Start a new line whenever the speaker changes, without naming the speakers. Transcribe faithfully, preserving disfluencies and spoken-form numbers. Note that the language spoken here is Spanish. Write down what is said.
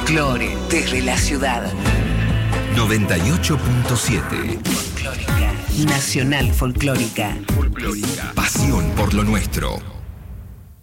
Folclore desde la ciudad.
noventa y ocho punto siete.
Folclórica. Nacional Folclórica.
Folclórica. Pasión por lo nuestro.